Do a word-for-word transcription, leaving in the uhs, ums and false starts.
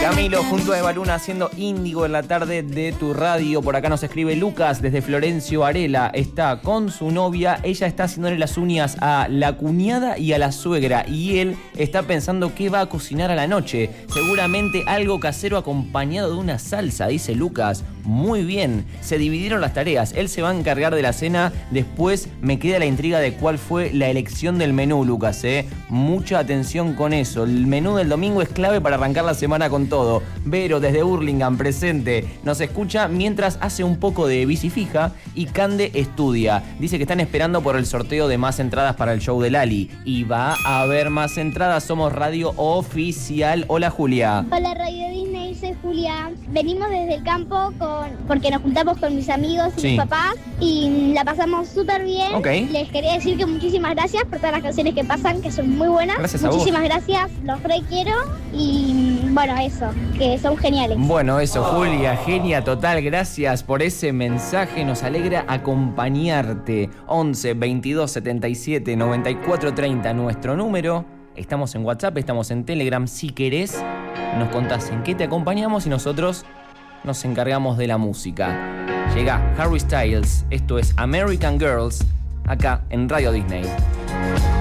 Camilo junto a Eva Luna haciendo Índigo en la tarde de tu radio. Por acá nos escribe Lucas desde Florencio Varela. Está con su novia. Ella está haciéndole las uñas a la cuñada y a la suegra. Y él está pensando qué va a cocinar a la noche. Seguramente algo casero acompañado de una salsa, dice Lucas. Muy bien. Se dividieron las tareas. Él se va a encargar de la cena. Después me queda la intriga de cuál fue la elección del menú, Lucas. ¿eh? Mucha atención con eso. El menú del domingo es clave para arrancar la semana con todo. Vero desde Hurlingham presente nos escucha mientras hace un poco de bici fija y Cande estudia. Dice que están esperando por el sorteo de más entradas para el show de Lali y va a haber más entradas. Somos Radio Oficial. Hola, Julia. Hola, Radio Disney, soy Julia. Venimos desde el campo con porque nos juntamos con mis amigos y sí. mis papás y la pasamos súper bien. Okay. Les quería decir que muchísimas gracias por todas las canciones que pasan, que son muy buenas. Gracias a muchísimas vos. gracias, los re quiero y bueno, eso, que son geniales. Bueno, eso, Julia, genia total, gracias por ese mensaje, nos alegra acompañarte. once, veintidós, setenta y siete, noventa y cuatro, treinta, nuestro número. Estamos en WhatsApp, estamos en Telegram. Si querés, nos contás en qué te acompañamos y nosotros nos encargamos de la música. Llega Harry Styles, esto es American Girls, acá en Radio Disney.